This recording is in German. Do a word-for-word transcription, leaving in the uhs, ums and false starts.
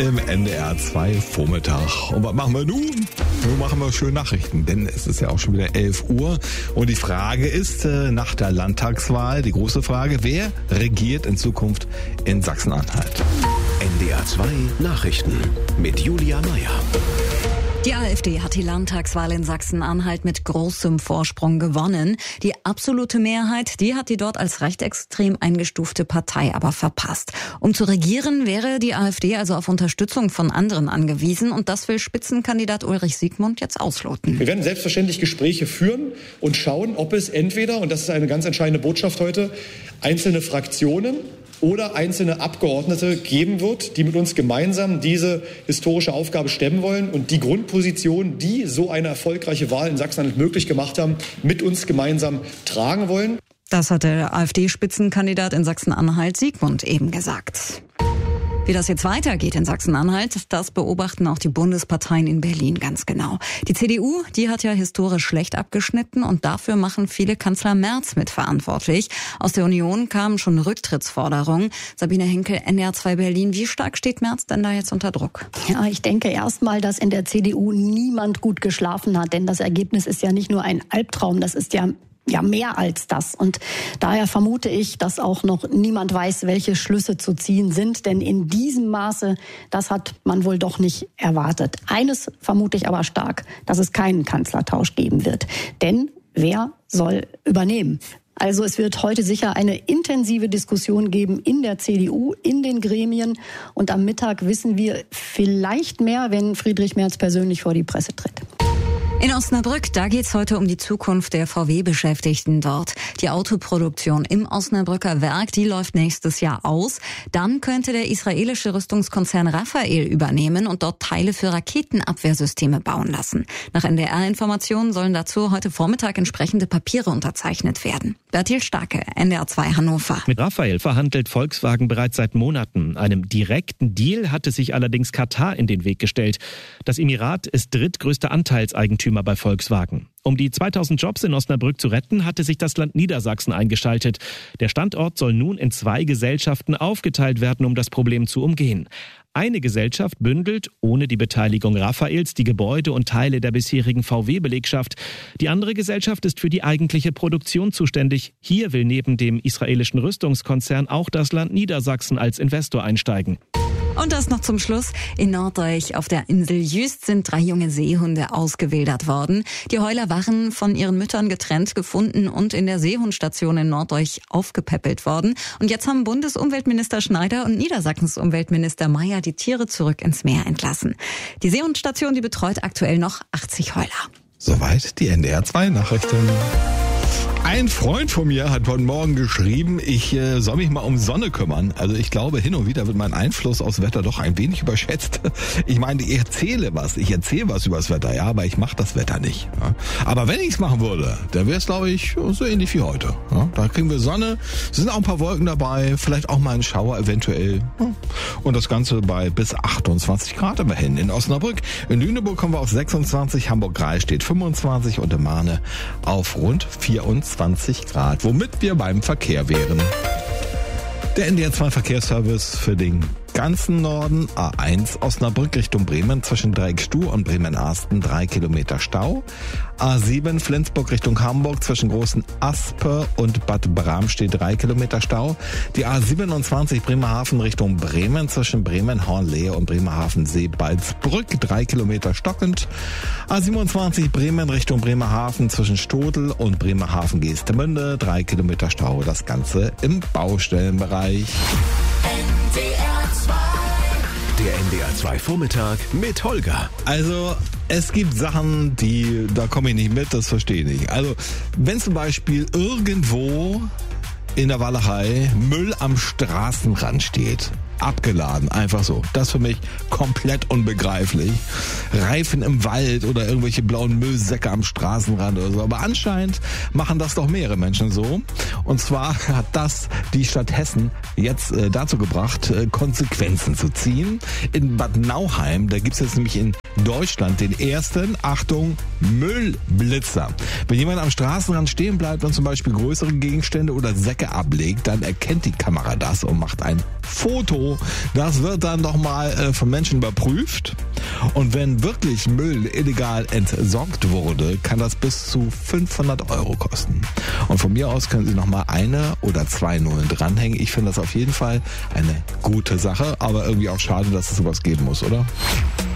im N D R zwei Vormittag. Und was machen wir nun? Nun machen wir schöne Nachrichten, denn es ist ja auch schon wieder elf Uhr. Und die Frage ist, nach der Landtagswahl, die große Frage, wer regiert in Zukunft in Sachsen-Anhalt? N D R zwei Nachrichten mit Julia Meyer. Die AfD hat die Landtagswahl in Sachsen-Anhalt mit großem Vorsprung gewonnen. Die absolute Mehrheit, die hat die dort als rechtsextrem eingestufte Partei aber verpasst. Um zu regieren, wäre die AfD also auf Unterstützung von anderen angewiesen. Und das will Spitzenkandidat Ulrich Siegmund jetzt ausloten. Wir werden selbstverständlich Gespräche führen und schauen, ob es entweder, und das ist eine ganz entscheidende Botschaft heute, einzelne Fraktionen oder einzelne Abgeordnete geben wird, die mit uns gemeinsam diese historische Aufgabe stemmen wollen und die Grundposition, die so eine erfolgreiche Wahl in Sachsen-Anhalt möglich gemacht haben, mit uns gemeinsam tragen wollen. Das hat der AfD-Spitzenkandidat in Sachsen-Anhalt Siegmund eben gesagt. Wie das jetzt weitergeht in Sachsen-Anhalt, das beobachten auch die Bundesparteien in Berlin ganz genau. Die C D U, die hat ja historisch schlecht abgeschnitten und dafür machen viele Kanzler Merz mitverantwortlich. Aus der Union kamen schon Rücktrittsforderungen. Sabine Henkel, N D R zwei Berlin. Wie stark steht Merz denn da jetzt unter Druck? Ja, ich denke erstmal, dass in der C D U niemand gut geschlafen hat, denn das Ergebnis ist ja nicht nur ein Albtraum, das ist ja Ja, mehr als das. Und daher vermute ich, dass auch noch niemand weiß, welche Schlüsse zu ziehen sind. Denn in diesem Maße, das hat man wohl doch nicht erwartet. Eines vermute ich aber stark, dass es keinen Kanzlertausch geben wird. Denn wer soll übernehmen? Also es wird heute sicher eine intensive Diskussion geben in der C D U, in den Gremien. Und am Mittag wissen wir vielleicht mehr, wenn Friedrich Merz persönlich vor die Presse tritt. In Osnabrück, da geht's heute um die Zukunft der V W-Beschäftigten dort. Die Autoproduktion im Osnabrücker Werk, die läuft nächstes Jahr aus. Dann könnte der israelische Rüstungskonzern Rafael übernehmen und dort Teile für Raketenabwehrsysteme bauen lassen. Nach N D R-Informationen sollen dazu heute Vormittag entsprechende Papiere unterzeichnet werden. Bertil Starke, N D R zwei Hannover. Mit Rafael verhandelt Volkswagen bereits seit Monaten. Einem direkten Deal hatte sich allerdings Katar in den Weg gestellt. Das Emirat ist drittgrößter Anteilseigentümer bei Volkswagen. Um die zweitausend Jobs in Osnabrück zu retten, hatte sich das Land Niedersachsen eingeschaltet. Der Standort soll nun in zwei Gesellschaften aufgeteilt werden, um das Problem zu umgehen. Eine Gesellschaft bündelt, ohne die Beteiligung Rafaels, die Gebäude und Teile der bisherigen V W-Belegschaft. Die andere Gesellschaft ist für die eigentliche Produktion zuständig. Hier will neben dem israelischen Rüstungskonzern auch das Land Niedersachsen als Investor einsteigen. Und das noch zum Schluss. In Norddeich auf der Insel Jüst sind drei junge Seehunde ausgewildert worden. Die Heuler waren von ihren Müttern getrennt gefunden und in der Seehundstation in Norddeich aufgepäppelt worden. Und jetzt haben Bundesumweltminister Schneider und Niedersachsens Umweltminister Mayer die Tiere zurück ins Meer entlassen. Die Seehundstation, die betreut aktuell noch achtzig Heuler. Soweit die N D R zwei Nachrichten. Ein Freund von mir hat heute Morgen geschrieben, ich äh, soll mich mal um Sonne kümmern. Also ich glaube, hin und wieder wird mein Einfluss aufs Wetter doch ein wenig überschätzt. Ich meine, ich erzähle was, ich erzähle was über das Wetter, ja, aber ich mache das Wetter nicht. Ja. Aber wenn ich es machen würde, dann wäre es, glaube ich, so ähnlich wie heute. Ja. Da kriegen wir Sonne, es sind auch ein paar Wolken dabei, vielleicht auch mal ein Schauer eventuell. Ja. Und das Ganze bei bis achtundzwanzig Grad immerhin. In Osnabrück, in Lüneburg kommen wir auf sechsundzwanzig, Hamburg-Greis steht fünfundzwanzig und in Mahne auf rund vierundzwanzig Grad, womit wir beim Verkehr wären. Der N D R zwei Verkehrsservice für den ganzen Norden, A eins Osnabrück Richtung Bremen zwischen Dreieckstuh und Bremen-Arsten drei Kilometer Stau. A sieben Flensburg Richtung Hamburg zwischen Großen Aspe und Bad Bramstedt drei Kilometer Stau. Die A siebenundzwanzig Bremerhaven Richtung Bremen zwischen Bremen-Hornlehe und Bremerhaven-Seebaldsbrück drei Kilometer stockend. A siebenundzwanzig Bremen Richtung Bremerhaven zwischen Stodel und Bremerhaven-Geestemünde drei Kilometer Stau. Das Ganze im Baustellenbereich. Der N D R zwei Vormittag mit Holger. Also es gibt Sachen, die da komme ich nicht mit, das verstehe ich nicht. Also wenn zum Beispiel irgendwo in der Walachei Müll am Straßenrand steht, abgeladen, einfach so. Das für mich komplett unbegreiflich. Reifen im Wald oder irgendwelche blauen Müllsäcke am Straßenrand oder so. Aber anscheinend machen das doch mehrere Menschen so. Und zwar hat das die Stadt Hessen jetzt äh, dazu gebracht, äh, Konsequenzen zu ziehen. In Bad Nauheim, da gibt's jetzt nämlich in Deutschland den ersten, Achtung, Müllblitzer. Wenn jemand am Straßenrand stehen bleibt und zum Beispiel größere Gegenstände oder Säcke ablegt, dann erkennt die Kamera das und macht ein Foto. Das wird dann nochmal äh, von Menschen überprüft. Und wenn wirklich Müll illegal entsorgt wurde, kann das bis zu fünfhundert Euro kosten. Und von mir aus können Sie nochmal eine oder zwei Nullen dranhängen. Ich finde das auf jeden Fall eine gute Sache, aber irgendwie auch schade, dass es sowas geben muss, oder?